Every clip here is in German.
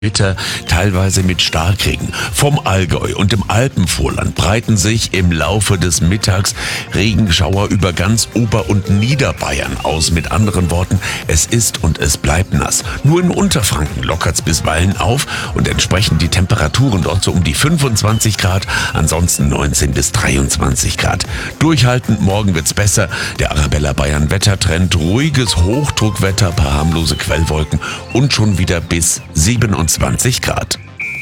Gewitter, teilweise mit Starkregen. Vom Allgäu und dem Alpenvorland breiten sich im Laufe des Mittags Regenschauer über ganz Ober- und Niederbayern aus. Mit anderen Worten, es ist und es bleibt nass. Nur in Unterfranken lockert's bisweilen auf und entsprechen die Temperaturen dort so um die 25 Grad, ansonsten 19 bis 23 Grad. Durchhalten, morgen wird's besser. Der Arabella Bayern Wettertrend, ruhiges Hochdruckwetter, paar harmlose Quellwolken und schon wieder bis 27 Grad.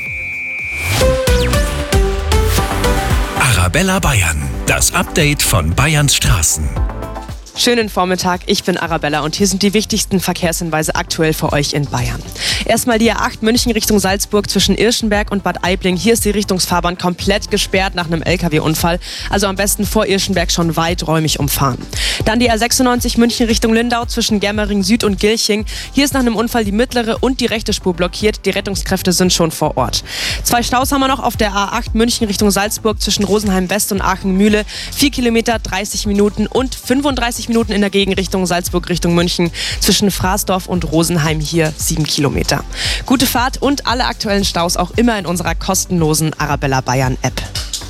Arabella Bayern, das Update von Bayerns Straßen. Schönen Vormittag, ich bin Arabella und hier sind die wichtigsten Verkehrshinweise aktuell für euch in Bayern. Erstmal die A8 München Richtung Salzburg zwischen Irschenberg und Bad Aibling. Hier ist die Richtungsfahrbahn komplett gesperrt nach einem LKW-Unfall. Also am besten vor Irschenberg schon weiträumig umfahren. Dann die A96 München Richtung Lindau zwischen Germering Süd und Gilching. Hier ist nach einem Unfall die mittlere und die rechte Spur blockiert. Die Rettungskräfte sind schon vor Ort. 2 Staus haben wir noch auf der A8 München Richtung Salzburg zwischen Rosenheim West und Aachen-Mühle. 4 Kilometer, 30 Minuten und 35 Minuten in der Gegenrichtung Salzburg Richtung München. Zwischen Fraßdorf und Rosenheim hier 7 Kilometer. Gute Fahrt und alle aktuellen Staus auch immer in unserer kostenlosen Arabella Bayern App.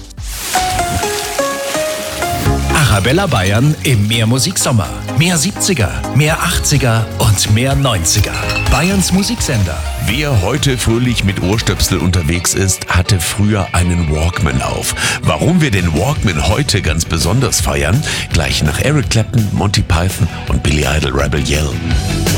Arabella Bayern im Mehrmusiksommer. Mehr 70er, mehr 80er und mehr 90er. Bayerns Musiksender. Wer heute fröhlich mit Ohrstöpsel unterwegs ist, hatte früher einen Walkman auf. Warum wir den Walkman heute ganz besonders feiern? Gleich nach Eric Clapton, Monty Python und Billy Idol Rebel Yell.